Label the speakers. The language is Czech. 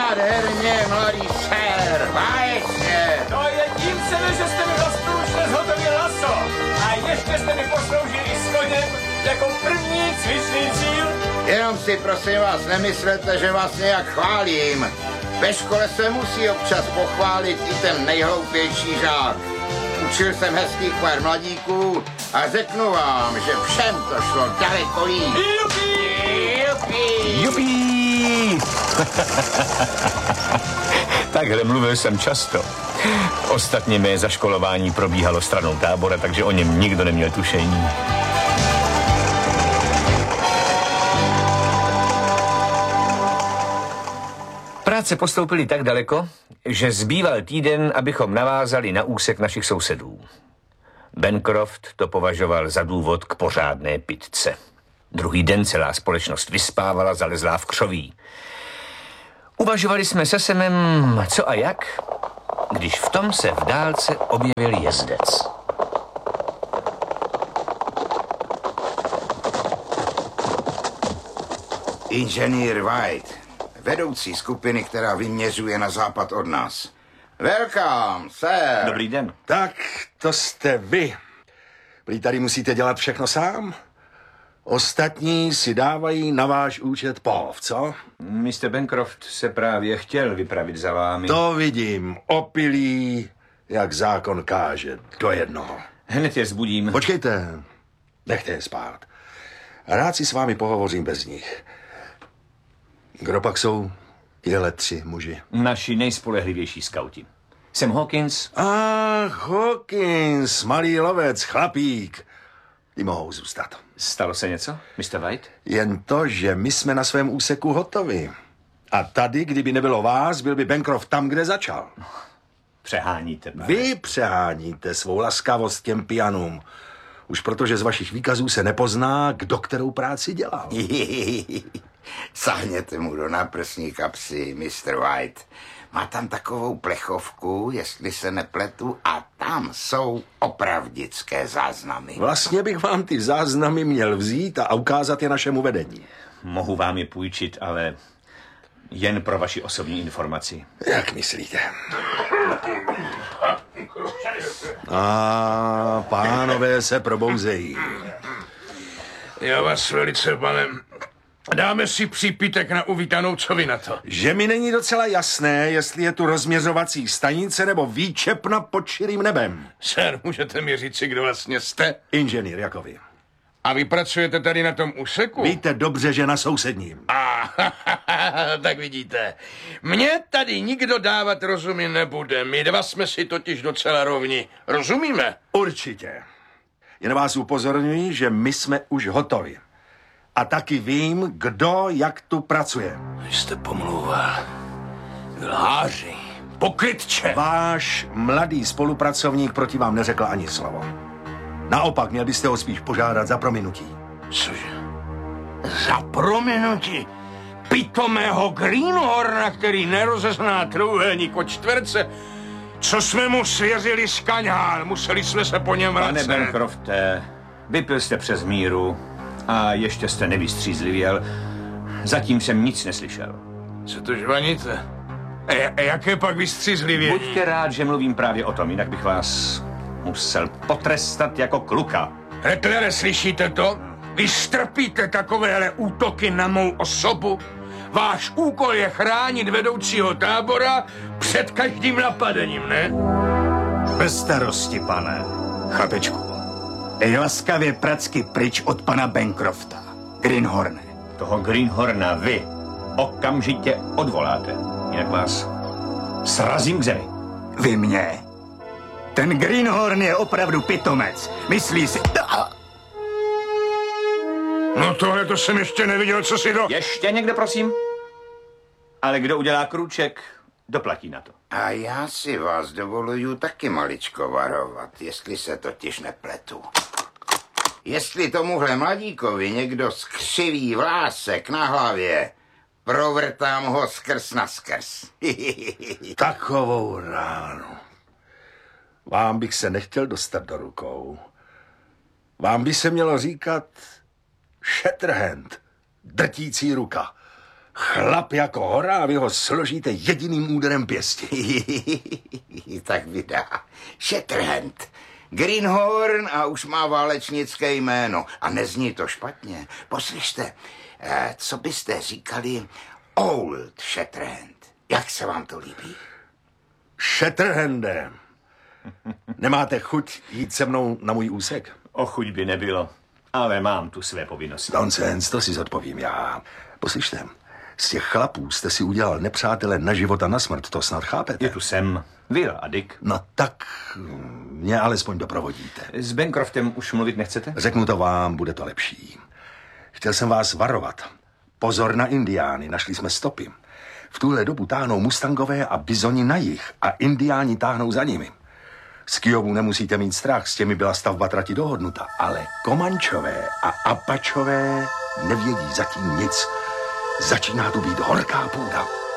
Speaker 1: Nádherně, mladý sér, báječně.
Speaker 2: To je tím se, že jste mi rozprůšně zhotovil laso. A ještě jste mi posloužili i s koněm jako první cvičný cíl.
Speaker 1: Jenom si prosím vás nemyslete, že vás nějak chválím. Ve škole se musí občas pochválit i ten nejhloupější žák. Učil jsem hezkých pár mladíků a řeknu vám, že všem to šlo daleko líp.
Speaker 2: Jupi!
Speaker 1: Jupi!
Speaker 3: Jupi! Takhle mluvil jsem často. Ostatně mé zaškolování probíhalo stranou tábora, takže o něm nikdo neměl tušení. Práce postoupily tak daleko, že zbýval týden, abychom navázali na úsek našich sousedů. Bancroft to považoval za důvod k pořádné pitce. Druhý den celá společnost vyspávala, zalezlá v křoví. Uvažovali jsme se Semem, co a jak, když v tom se v dálce objevil jezdec.
Speaker 1: Inženýr White, vedoucí skupiny, která vyměřuje na západ od nás. Welcome, sir.
Speaker 3: Dobrý den.
Speaker 4: Tak, to jste vy. Prý tady musíte dělat všechno sám? Ostatní si dávají na váš účet polov, co?
Speaker 3: Mr. Bancroft se právě chtěl vypravit za vámi.
Speaker 4: To vidím. Opilý, jak zákon káže. Do jednoho.
Speaker 3: Hned je zbudím.
Speaker 4: Počkejte. Nechte je spát. Rád si s vámi pohovořím bez nich. Kdo pak jsou tyhle 3 muži?
Speaker 3: Naši nejspolehlivější skauti. Sam Hawkins.
Speaker 4: Hawkins, malý lovec, chlapík. Ty mohou zůstat.
Speaker 3: Stalo se něco, Mr. White?
Speaker 4: Jen to, že my jsme na svém úseku hotovi. A tady, kdyby nebylo vás, byl by Bancroft tam, kde začal.
Speaker 3: Přeháníte, pane.
Speaker 4: Vy přeháníte svou laskavost těm pianům. Už protože z vašich výkazů se nepozná, kdo kterou práci dělal.
Speaker 1: Sahněte mu do náprsní kapsy, Mr. White. Má tam takovou plechovku, jestli se nepletu, a tam jsou opravdické záznamy.
Speaker 4: Vlastně bych vám ty záznamy měl vzít a ukázat je našemu vedení.
Speaker 3: Mohu vám je půjčit, ale jen pro vaši osobní informaci.
Speaker 4: Jak myslíte? Pánové se probouzejí.
Speaker 5: Já vás velice, pane. Dáme si přípitek na uvítanou, co vy na to?
Speaker 4: Že mi není docela jasné, jestli je tu rozměřovací stanice nebo výčepna pod širým nebem.
Speaker 5: Sir, můžete mi říci, kdo vlastně jste?
Speaker 4: Inženýr jako vy.
Speaker 5: A vy pracujete tady na tom úseku?
Speaker 4: Víte dobře, že na sousedním.
Speaker 5: Tak vidíte. Mně tady nikdo dávat rozumy nebude. My dva jsme si totiž docela rovni. Rozumíme?
Speaker 4: Určitě. Jen vás upozorňuji, že my jsme už hotovi. A taky vím, kdo jak tu pracuje.
Speaker 5: Vy jste pomlouval. Lháři. Pokrytče.
Speaker 4: Váš mladý spolupracovník proti vám neřekl ani slovo. Naopak, měl byste ho spíš požádat za prominutí.
Speaker 5: Cože? Za prominutí? Pitomého Greenhorna, který nerozezná trůhelník od čtverce, co jsme mu svěřili z kaňál, museli jsme se po něm vracet.
Speaker 3: Pane Bancrofte, vypil jste přes míru a ještě jste nevystřízlivěl. Zatím jsem nic neslyšel.
Speaker 5: Co to žvaníte? Jaké pak vystřízlivění?
Speaker 3: Buďte rád, že mluvím právě o tom, jinak bych vás musel potrestat jako kluka.
Speaker 5: Retlere, slyšíte to? Vy strpíte takovéhle útoky na mou osobu? Váš úkol je chránit vedoucího tábora před každým napadením, ne?
Speaker 6: Bez starosti, pane. Chlapečku, dej laskavě pracky pryč od pana Bancrofta. Greenhorne.
Speaker 3: Toho Greenhorna vy okamžitě odvoláte, jinak vás srazím k zemi.
Speaker 6: Vy mě? Ten Greenhorn je opravdu pitomec. Myslí si...
Speaker 5: No tohle to jsem ještě neviděl, co si do...
Speaker 3: Ještě někde, prosím? Ale kdo udělá krůček, doplatí na to.
Speaker 1: A já si vás dovoluju taky maličko varovat, jestli se totiž nepletu. Jestli tomuhle mladíkovi někdo skřiví vlásek na hlavě, provrtám ho skrz na skrz.
Speaker 4: Takovou ránu. Vám bych se nechtěl dostat do rukou. Vám by se mělo říkat Shatterhand, drtící ruka. Chlap jako hora a vy ho složíte jediným úderem pěstí.
Speaker 1: Tak vydá. Shatterhand. Greenhorn a už má válečnické jméno. A nezní to špatně. Poslyšte, co byste říkali Old Shatterhand? Jak se vám to líbí?
Speaker 4: Shatterhande, nemáte chuť jít se mnou na můj úsek?
Speaker 3: O chuť by nebylo, ale mám tu své povinnosti.
Speaker 4: Nonsense, to si zodpovím já. Poslyšte, z těch chlapů jste si udělal nepřátele na život a na smrt, to snad chápete?
Speaker 3: Je tu Sam, Will a Dick.
Speaker 4: No tak mě alespoň doprovodíte.
Speaker 3: S Bancroftem už mluvit nechcete?
Speaker 4: Řeknu to vám, bude to lepší. Chtěl jsem vás varovat. Pozor na indiány, našli jsme stopy. V tuhle dobu táhnou mustangové a bizoni na jih a indiáni táhnou za nimi. Z Kiovu nemusíte mít strach, s těmi byla stavba trati dohodnuta, ale Komančové a Apačové nevědí zatím nic. Začíná tu být horká půda.